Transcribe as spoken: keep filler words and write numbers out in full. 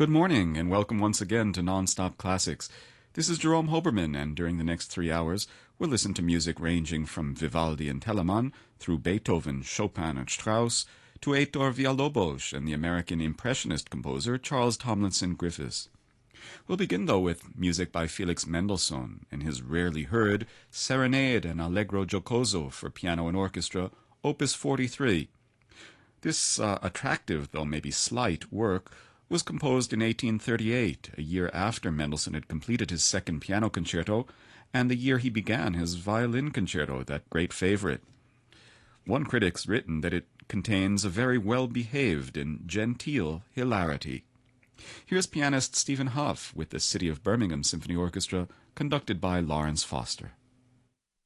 Good morning, and welcome once again to Nonstop Classics. This is Jerome Hoberman, and during the next three hours, we'll listen to music ranging from Vivaldi and Telemann through Beethoven, Chopin, and Strauss to Heitor Villa-Lobos and the American Impressionist composer Charles Tomlinson Griffiths. We'll begin, though, with music by Felix Mendelssohn and his rarely heard Serenade and Allegro Giocoso for piano and orchestra, Opus forty-three. This uh, attractive, though maybe slight, work was composed in eighteen thirty-eight, a year after Mendelssohn had completed his second piano concerto, and the year he began his violin concerto, that great favorite. One critic's written that it contains a very well-behaved and genteel hilarity. Here's pianist Stephen Hough with the City of Birmingham Symphony Orchestra, conducted by Lawrence Foster.